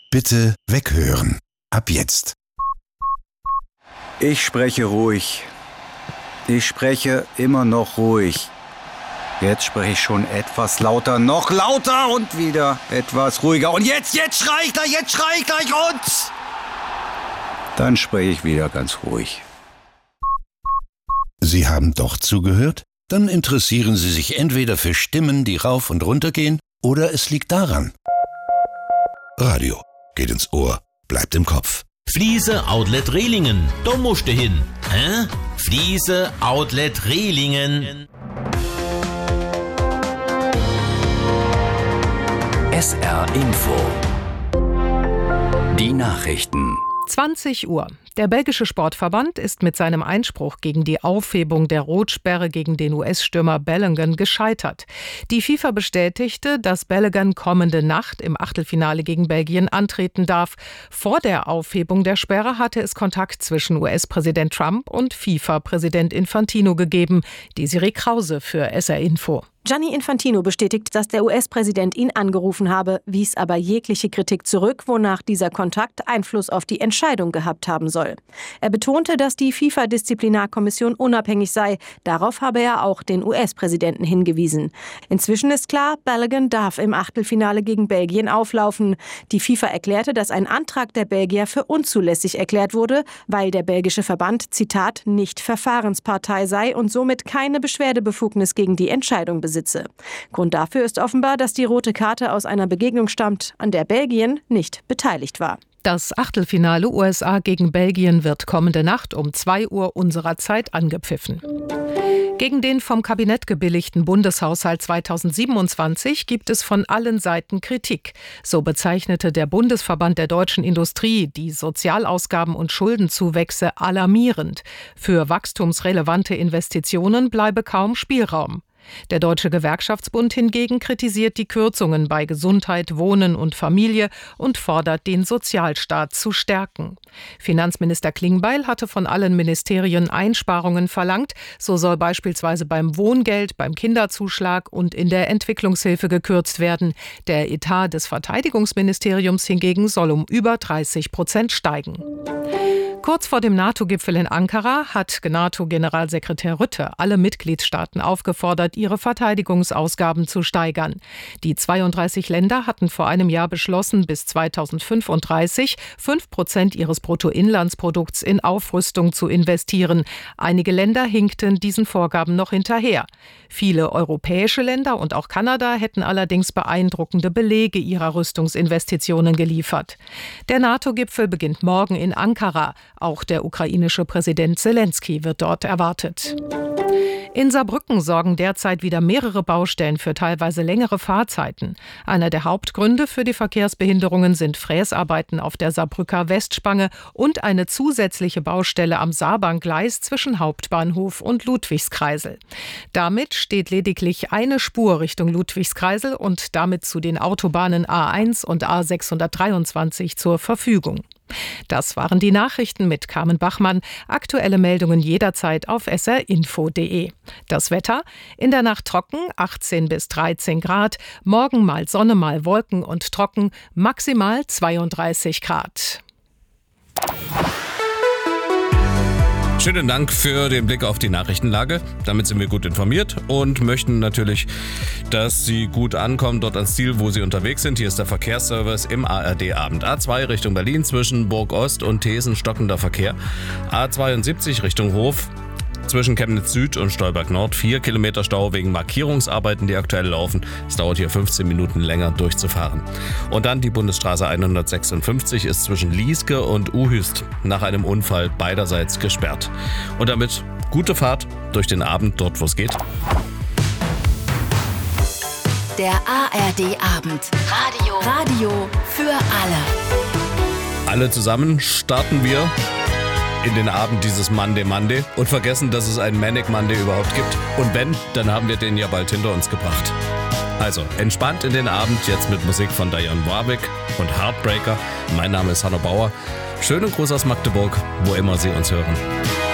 Bitte weghören. Ab jetzt. Ich spreche ruhig. Ich spreche immer noch ruhig. Jetzt spreche ich schon etwas lauter, noch lauter und wieder etwas ruhiger. Und jetzt schrei ich gleich und dann spreche ich wieder ganz ruhig. Sie haben doch zugehört? Dann interessieren Sie sich entweder für Stimmen, die rauf und runter gehen, oder es liegt daran. Radio geht ins Ohr, bleibt im Kopf. Fliese Outlet Rehlingen, da musst du hin. Hä? Fliese Outlet Rehlingen. SR Info. Die Nachrichten. 20 Uhr. Der belgische Sportverband ist mit seinem Einspruch gegen die Aufhebung der Rotsperre gegen den US-Stürmer Balogun gescheitert. Die FIFA bestätigte, dass Balogun kommende Nacht im Achtelfinale gegen Belgien antreten darf. Vor der Aufhebung der Sperre hatte es Kontakt zwischen US-Präsident Trump und FIFA-Präsident Infantino gegeben. Desiree Krause für SR Info. Gianni Infantino bestätigt, dass der US-Präsident ihn angerufen habe, wies aber jegliche Kritik zurück, wonach dieser Kontakt Einfluss auf die Entscheidung gehabt haben soll. Er betonte, dass die FIFA-Disziplinarkommission unabhängig sei. Darauf habe er auch den US-Präsidenten hingewiesen. Inzwischen ist klar, Balogun darf im Achtelfinale gegen Belgien auflaufen. Die FIFA erklärte, dass ein Antrag der Belgier für unzulässig erklärt wurde, weil der belgische Verband, Zitat, nicht Verfahrenspartei sei und somit keine Beschwerdebefugnis gegen die Entscheidung besitze. Grund dafür ist offenbar, dass die rote Karte aus einer Begegnung stammt, an der Belgien nicht beteiligt war. Das Achtelfinale USA gegen Belgien wird kommende Nacht um 2 Uhr unserer Zeit angepfiffen. Gegen den vom Kabinett gebilligten Bundeshaushalt 2027 gibt es von allen Seiten Kritik. So bezeichnete der Bundesverband der deutschen Industrie die Sozialausgaben und Schuldenzuwächse alarmierend. Für wachstumsrelevante Investitionen bleibe kaum Spielraum. Der Deutsche Gewerkschaftsbund hingegen kritisiert die Kürzungen bei Gesundheit, Wohnen und Familie und fordert, den Sozialstaat zu stärken. Finanzminister Klingbeil hatte von allen Ministerien Einsparungen verlangt. So soll beispielsweise beim Wohngeld, beim Kinderzuschlag und in der Entwicklungshilfe gekürzt werden. Der Etat des Verteidigungsministeriums hingegen soll um über 30% steigen. Kurz vor dem NATO-Gipfel in Ankara hat NATO-Generalsekretär Rutte alle Mitgliedstaaten aufgefordert, ihre Verteidigungsausgaben zu steigern. Die 32 Länder hatten vor einem Jahr beschlossen, bis 2035 5% ihres Bruttoinlandsprodukts in Aufrüstung zu investieren. Einige Länder hinkten diesen Vorgaben noch hinterher. Viele europäische Länder und auch Kanada hätten allerdings beeindruckende Belege ihrer Rüstungsinvestitionen geliefert. Der NATO-Gipfel beginnt morgen in Ankara. Auch der ukrainische Präsident Selenskyj wird dort erwartet. In Saarbrücken sorgen derzeit wieder mehrere Baustellen für teilweise längere Fahrzeiten. Einer der Hauptgründe für die Verkehrsbehinderungen sind Fräsarbeiten auf der Saarbrücker Westspange und eine zusätzliche Baustelle am Saarbahngleis zwischen Hauptbahnhof und Ludwigskreisel. Damit steht lediglich eine Spur Richtung Ludwigskreisel und damit zu den Autobahnen A1 und A623 zur Verfügung. Das waren die Nachrichten mit Carmen Bachmann. Aktuelle Meldungen jederzeit auf srinfo.de. Das Wetter: in der Nacht trocken, 18 bis 13 Grad. Morgen mal Sonne, mal Wolken und trocken, maximal 32 Grad. Schönen Dank für den Blick auf die Nachrichtenlage. Damit sind wir gut informiert und möchten natürlich, dass Sie gut ankommen dort ans Ziel, wo Sie unterwegs sind. Hier ist der Verkehrsservice im ARD-Abend. A2 Richtung Berlin zwischen Burg Ost und Thesen stockender Verkehr. A72 Richtung Hof zwischen Chemnitz Süd und Stolberg Nord 4 Kilometer Stau wegen Markierungsarbeiten, die aktuell laufen. Es dauert hier 15 Minuten länger durchzufahren. Und dann die Bundesstraße 156 ist zwischen Lieske und Uhüst nach einem Unfall beiderseits gesperrt. Und damit gute Fahrt durch den Abend dort, wo es geht. Der ARD-Abend. Radio für alle. Alle zusammen starten wir in den Abend dieses Monday und vergessen, dass es einen Manic Monday überhaupt gibt. Und wenn, dann haben wir den ja bald hinter uns gebracht. Also, entspannt in den Abend, jetzt mit Musik von Dionne Warwick und Heartbreaker. Mein Name ist Hanno Bauer. Schönen Gruß aus Magdeburg, wo immer Sie uns hören.